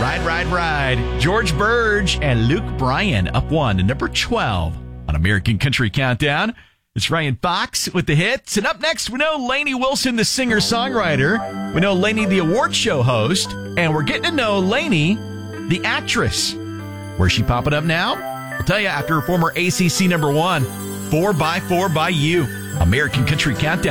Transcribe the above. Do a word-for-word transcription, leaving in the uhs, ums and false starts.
Ride, ride, ride. George Burge and Luke Bryan up one to number twelve on American Country Countdown. It's Ryan Fox with the hits. And up next, we know Lainey Wilson, the singer-songwriter. We know Lainey, the award show host. And we're getting to know Lainey, the actress. Where's she popping up now? I'll tell you after former A C C number one, four by four by You. American Country Countdown.